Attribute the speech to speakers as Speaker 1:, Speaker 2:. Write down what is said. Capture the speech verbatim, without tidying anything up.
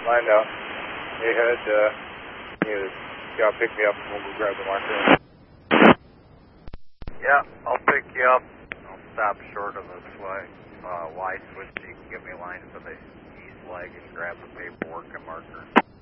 Speaker 1: Lined out. Hey, head, uh, you y'all pick me up and we'll go grab the marker.
Speaker 2: Yeah, I'll pick you up. I'll stop short of this way. Uh, Y switch so you can get me a line to the east leg and grab the paperwork and marker.